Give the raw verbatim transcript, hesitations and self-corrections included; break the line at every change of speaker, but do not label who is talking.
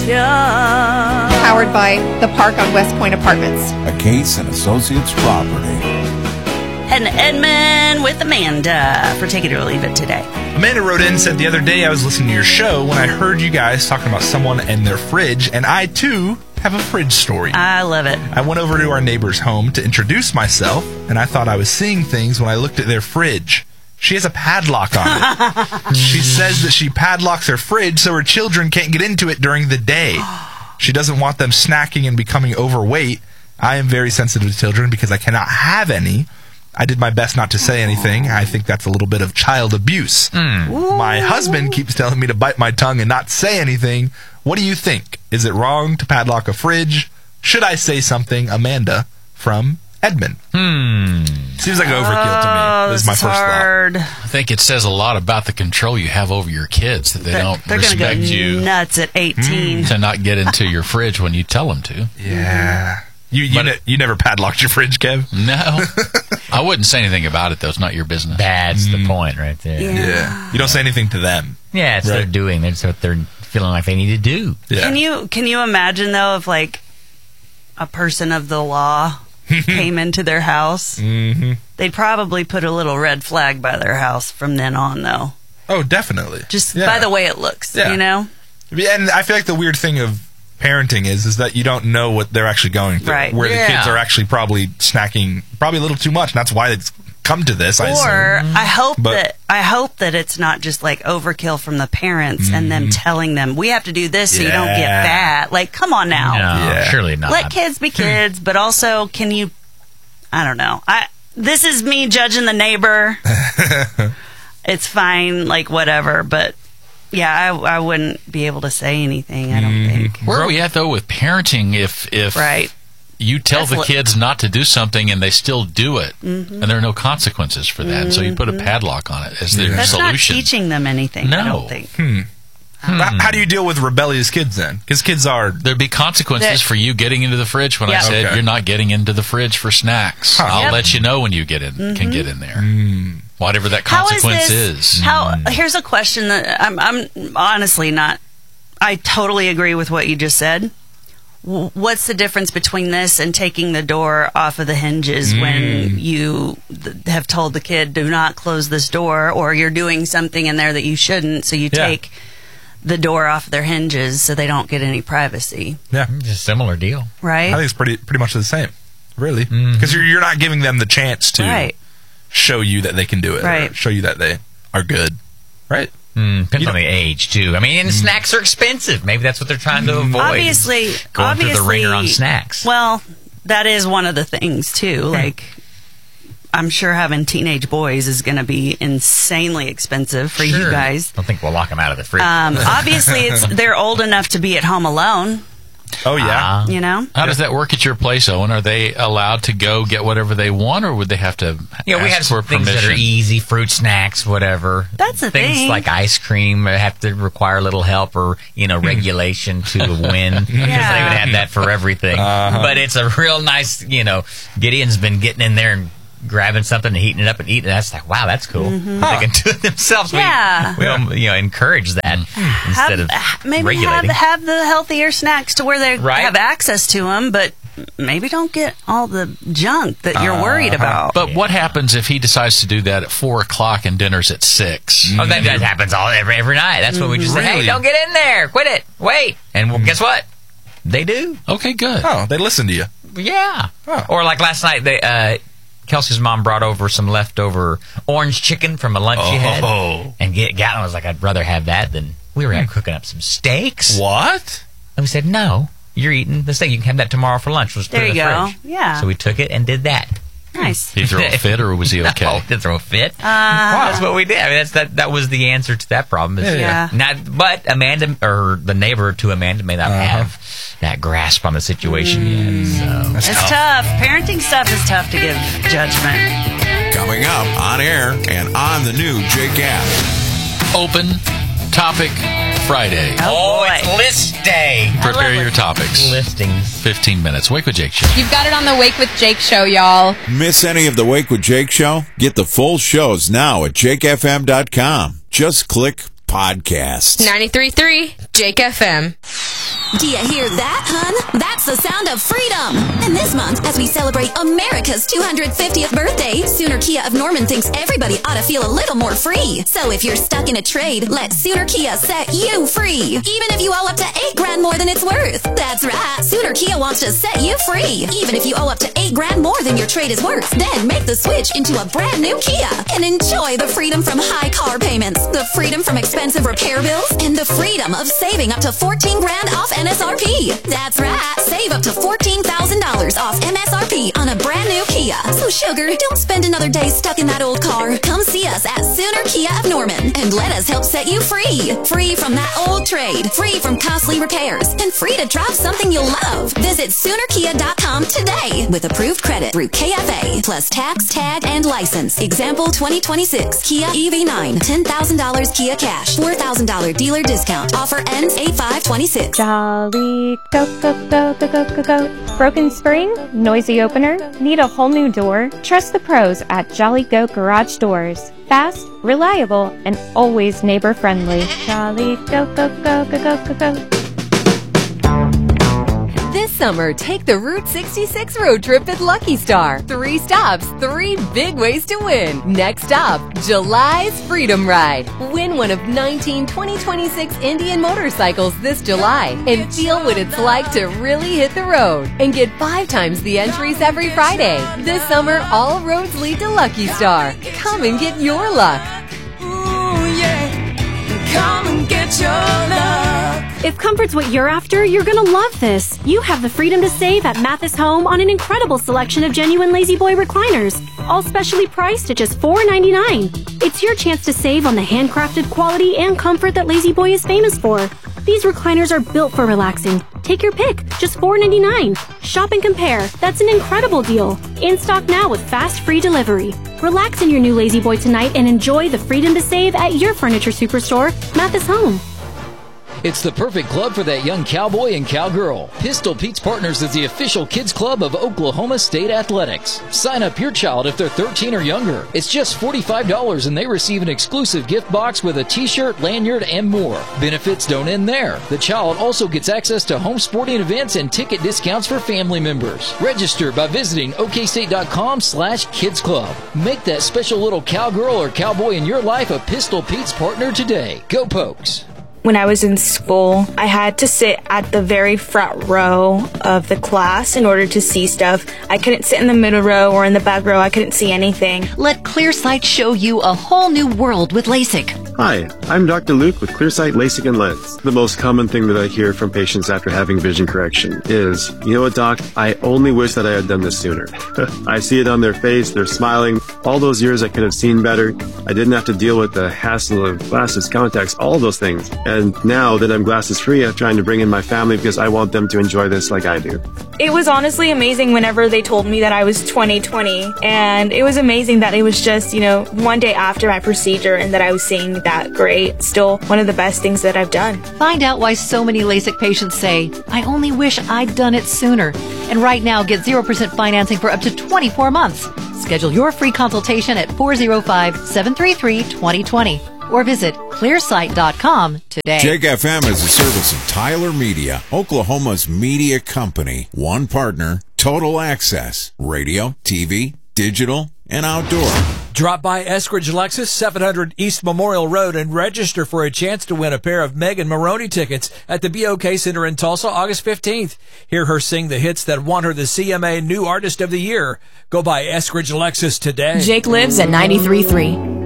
Yeah.
Powered by The Park on West Point Apartments.
A Case and Associates property.
And Edmund with Amanda for Take It or Leave It today.
Amanda wrote in and said, the other day I was listening to your show when I heard you guys talking about someone and their fridge, and I, too, have a fridge story.
I love it.
I went over to our neighbor's home to introduce myself, and I thought I was seeing things when I looked at their fridge. She has a padlock on it. She says that she padlocks her fridge so her children can't get into it during the day. She doesn't want them snacking and becoming overweight. I am very sensitive to children because I cannot have any. I did my best not to say anything. I think that's a little bit of child abuse. Mm. My husband keeps telling me to bite my tongue and not say anything. What do you think? Is it wrong to padlock a fridge? Should I say something? Amanda from Edmond.
Hmm.
Seems like overkill to
Oh,
me. This is my
this
first
hard.
thought.
I think it says a lot about the control you have over your kids that they
They're,
don't
they're gonna go
respect you
nuts at eighteen.
to not get into your fridge when you tell them to.
Yeah. You you,
But-
ne- you never padlocked your fridge, Kev?
No. I wouldn't say anything about it, though. It's not your business.
That's the point right there.
Yeah.
Yeah. You don't say anything to them.
Yeah, it's what
Right.
they're doing. That's what they're feeling like they need to do.
Yeah.
Can you can you imagine though if like a person of the law came into their house?
Mm-hmm.
They'd probably put a little red flag by their house from then on, though.
Oh, definitely.
Just
Yeah.
by the way it looks,
Yeah.
you know?
Yeah, and I feel like the weird thing of parenting is is that you don't know what they're actually going through.
Right.
Where the
Yeah.
kids are actually probably snacking probably a little too much, and that's why it's come to this, I
Or
assume.
I hope
But-
that I hope that it's not just like overkill from the parents and them telling them we have to do this so you don't get
Yeah.
fat. Like, come on now.
No,
Yeah.
surely not.
Let kids be kids, but also can you I don't know. I this is me judging the neighbor. It's fine, like whatever, but yeah, I, I wouldn't be able to say anything, I don't think.
Where are we at, though, with parenting if if
Right.
you tell
That's
the
what-
kids not to do something and they still do it,
Mm-hmm.
and there are no consequences for that, and so you put a padlock on it as their
That's
solution.
not teaching them anything, I
No.
don't think.
How, how do you deal with rebellious kids then? Because kids are...
There'd be consequences
That-
for you getting into the fridge when I
Yeah.
said
Okay.
you're not getting into the fridge for snacks.
Huh.
I'll
Yep.
let you know when you get in can get in there. Whatever that
How is
consequence
this?
is.
How? Here's a question that I'm, I'm honestly not. I totally agree with what you just said. W- What's the difference between this and taking the door off of the hinges when you th- have told the kid do not close this door, or you're doing something in there that you shouldn't, so you
Yeah.
take the door off their hinges so they don't get any privacy,
Yeah.
It's a similar deal.
right?
I think it's pretty pretty much the same, really. Because you're, you're not giving them the chance to
Right.
show you that they can do it. Or
Right.
show you that they are good. Right?
Mm, depends
You
on the age, too. I mean, and snacks are expensive. Maybe that's what they're trying to avoid.
Obviously,
Going
obviously,
through the ringer on snacks.
Well, that is one of the things too. Like, I'm sure having teenage boys is going to be insanely expensive for you
Sure.
guys.
I don't think we'll lock them out of the fridge.
Um, obviously, it's they're old enough to be at home alone.
Oh, yeah.
Ah.
You know,
How does that work at your place, Owen? Are they allowed to go get whatever they want, or would they have to
Yeah, we
ask
have
for
some things
permission?
that are easy, fruit snacks, whatever.
That's the
things
thing.
like ice cream have to require a little help or you know regulation to win. Because
Yeah.
they would have that for everything. But it's a real nice, you know. Gideon's been getting in there and grabbing something and heating it up and eating it. That's like, wow, that's cool. They can do it themselves.
Yeah.
We, we um, you know encourage that instead
have,
of
maybe have
regulating.
have the healthier snacks to where they
Right.
have access to them, but maybe don't get all the junk that you're worried about.
But what happens if he decides to do that at four o'clock and dinner's at six?
Oh, that, that happens all every every night. That's when we just say,
Really?
"Hey, don't get in there. Quit it. Wait." And well, guess what? They do.
Okay, good.
Oh, they listen to you.
Yeah.
Oh.
Or like last night, they uh, Kelsey's mom brought over some leftover orange chicken from a lunch she had,
Oh.
and Ga- Gatlin was like, "I'd rather have that than we were cooking up some steaks."
What?
And we said, "No, you're eating the steak. You can have that tomorrow for lunch." We'll just put
There
it in
you
the
go.
fridge.
Yeah.
So we took it and did that.
Nice.
Did he throw a fit, or was he okay?
No, didn't throw a fit.
Uh,
That's what we did. I mean, that's that. That was the answer to that problem. Is
Yeah.
Not, but Amanda or the neighbor to Amanda may not have that grasp on the situation yet. So
It's tough. Parenting stuff is tough to give judgment.
Coming up on air and on the new Jake app.
Open Topic Friday.
Oh, boy.
it's list day.
Prepare
love
your
it.
topics.
Listings.
fifteen minutes. Wake with Jake Show.
You've got it on the Wake with Jake show, y'all.
Miss any of the Wake with Jake show? Get the full shows now at jake f m dot com. Just click podcast.
ninety-three point three Jake F M.
Do you hear that, hun? That's the sound of freedom. And this month, as we celebrate America's two hundred fiftieth birthday, Sooner Kia of Norman thinks everybody ought to feel a little more free. So if you're stuck in a trade, let Sooner Kia set you free. Even if you owe up to eight grand more than it's worth. That's right. Sooner Kia wants to set you free. Even if you owe up to eight grand more than your trade is worth. Then make the switch into a brand new Kia and enjoy the freedom from high car payments, the freedom from expensive repair bills, and the freedom of saving up to fourteen grand off M S R P. That's right. Save up to fourteen thousand dollars off M S R P on a brand new Kia. So sugar, don't spend another day stuck in that old car. Come see us at Sooner Kia of Norman and let us help set you free. Free from that old trade, free from costly repairs, and free to drive something you'll love. Visit Sooner Kia dot com today with approved credit through K F A plus tax, tag, and license. Example twenty twenty-six Kia E V nine, ten thousand dollars Kia cash, four thousand dollars dealer discount. Offer ends eight five twenty-six.
Jolly go go go go go go go. Broken spring? Noisy opener? Need a whole new door? Trust the pros at Jolly Go Garage Doors. Fast, reliable, and always neighbor friendly. Jolly go go go go go go go.
This summer, take the Route sixty-six road trip at Lucky Star. Three stops, three big ways to win. Next stop, July's Freedom Ride. Win one of nineteen twenty twenty-six Indian motorcycles this July and feel what it's like to really hit the road. And get five times the entries every Friday. This summer, all roads lead to Lucky Star. Come and get your luck.
Ooh, yeah. Come and get your luck.
If comfort's what you're after, you're gonna love this. You have the freedom to save at Mathis Home on an incredible selection of genuine Lazy Boy recliners, all specially priced at just four ninety-nine. It's your chance to save on the handcrafted quality and comfort that Lazy Boy is famous for. These recliners are built for relaxing. Take your pick, just four ninety-nine. Shop and compare. That's an incredible deal. In stock now with fast free delivery. Relax in your new Lazy Boy tonight and enjoy the freedom to save at your furniture superstore, Mathis Home.
It's the perfect club for that young cowboy and cowgirl. Pistol Pete's Partners is the official kids club of Oklahoma State Athletics. Sign up your child if they're thirteen or younger. It's just forty-five dollars and they receive an exclusive gift box with a t-shirt, lanyard, and more. Benefits don't end there. The child also gets access to home sporting events and ticket discounts for family members. Register by visiting okstate.com slash kids club. Make that special little cowgirl or cowboy in your life a Pistol Pete's partner today. Go Pokes!
When I was in school, I had to sit at the very front row of the class in order to see stuff. I couldn't sit in the middle row or in the back row. I couldn't see anything.
Let ClearSight show you a whole new world with LASIK.
Hi, I'm Doctor Luke with ClearSight LASIK and Lens. The most common thing that I hear from patients after having vision correction is, you know what, Doc, I only wish that I had done this sooner. I see it on their face, they're smiling. All those years I could have seen better. I didn't have to deal with the hassle of glasses, contacts, all those things. And now that I'm glasses free, I'm trying to bring in my family because I want them to enjoy this like I do.
It was honestly amazing whenever they told me that I was twenty twenty. And it was amazing that it was just, you know, one day after my procedure and that I was seeing that great. Still one of the best things that I've done.
Find out why so many LASIK patients say, I only wish I'd done it sooner. And right now, get zero percent financing for up to twenty-four months. Schedule your free consultation at four oh five, seven three three, two oh two oh or visit clearsight dot com today.
Jake F M is a service of Tyler Media, Oklahoma's media company. One partner, total access, radio, T V, digital, and outdoor.
Drop by Eskridge Lexus, seven hundred East Memorial Road, and register for a chance to win a pair of Megan Maroney tickets at the B O K Center in Tulsa, August fifteenth. Hear her sing the hits that won her the C M A New Artist of the Year. Go by Eskridge Lexus today.
Jake lives at ninety-three point three.